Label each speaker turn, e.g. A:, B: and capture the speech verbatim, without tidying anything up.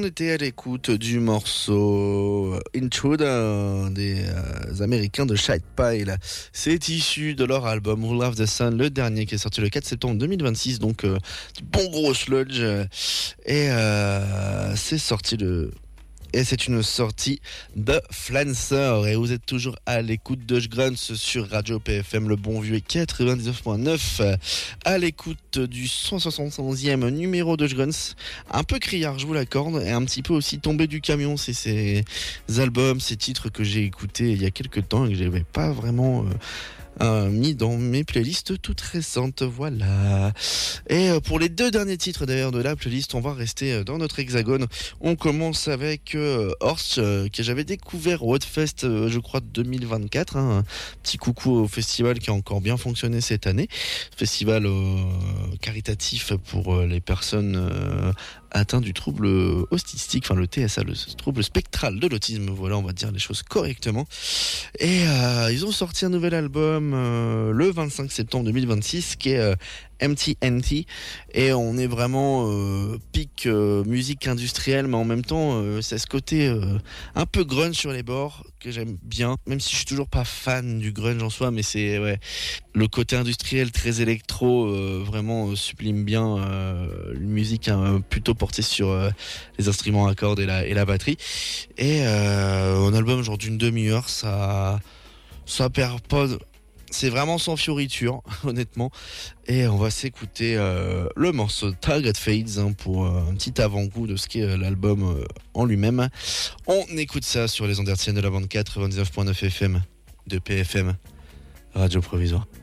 A: on était à l'écoute du morceau Intruder des euh, Américains de Shite Pile. C'est issu de leur album Who Love the Sun, le dernier qui est sorti le quatre septembre deux mille vingt-six, donc euh, du bon gros sludge. Et euh, c'est sorti le... Et c'est une sortie de Flancer. Et vous êtes toujours à l'écoute de Grunts sur Radio P F M, le bon vieux quatre-vingt-dix-neuf point neuf. À l'écoute du cent soixante-onzième numéro de Grunts. Un peu criard, je vous l'accorde, et un petit peu aussi tombé du camion. C'est ces albums, ces titres que j'ai écoutés il y a quelques temps et que j'avais pas vraiment... Euh, Euh, mis dans mes playlists toutes récentes, voilà. Et euh, pour les deux derniers titres d'ailleurs de la playlist, on va rester euh, dans notre hexagone. On commence avec euh, Horst, euh, que j'avais découvert au Hotfest, euh, je crois deux mille vingt-quatre, hein. Un petit coucou au festival qui a encore bien fonctionné cette année, festival euh, caritatif pour euh, les personnes euh, atteintes du trouble autistique, enfin le T S A, le trouble spectral de l'autisme, voilà, on va dire les choses correctement. Et euh, ils ont sorti un nouvel album euh, le vingt-cinq septembre deux mille vingt-six qui est euh, Empty Empty, et on est vraiment euh, pic euh, musique industrielle, mais en même temps euh, c'est ce côté euh, un peu grunge sur les bords que j'aime bien, même si je suis toujours pas fan du grunge en soi, mais c'est ouais, le côté industriel très électro euh, vraiment euh, sublime bien euh, une musique hein, plutôt portée sur euh, les instruments à cordes et la, et la batterie. Et euh, un album genre d'une demi-heure, ça ça perd pas de... C'est vraiment sans fioriture, honnêtement. Et on va s'écouter euh, le morceau Target Fades hein, pour euh, un petit avant-goût de ce qu'est euh, l'album euh, en lui-même. On écoute ça sur les ondes hertziennes de la bande quatre-vingt-dix-neuf point neuf F M de P F M, Radio Provisoire.